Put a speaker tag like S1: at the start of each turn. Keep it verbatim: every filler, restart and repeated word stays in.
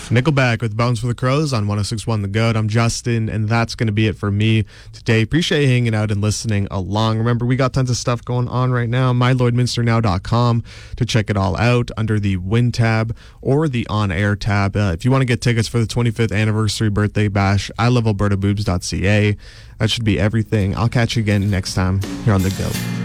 S1: Nickelback with Bones for the Crows on one oh six point one The Goat. I'm Justin, and that's going to be it for me today. Appreciate you hanging out and listening along. Remember, we got tons of stuff going on right now. my lloyd minster now dot com to check it all out under the Win tab or the On Air tab. Uh, if you want to get tickets for the twenty-fifth anniversary birthday bash, I love alberta boobs dot c a. That should be everything. I'll catch you again next time here on The Goat.